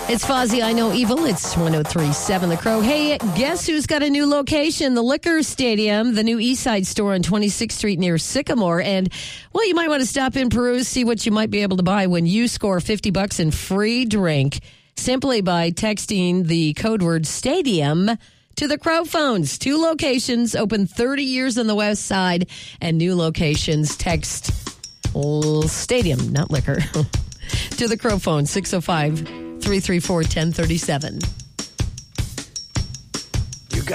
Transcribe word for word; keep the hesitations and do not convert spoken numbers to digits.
It's Fozzie, I Know Evil. It's one oh three point seven The Crow. Hey, guess who's got a new location? The Liquor Stadium, the new East Side store on twenty-sixth Street near Sycamore. And, well, you might want to stop in Peru, see what you might be able to buy when you score fifty bucks in free drink simply by texting the code word stadium to the Crow phones. Two locations, open thirty years on the west side, and new locations, text stadium, not liquor, to the Crow phone, six oh five, three three four, one oh three seven.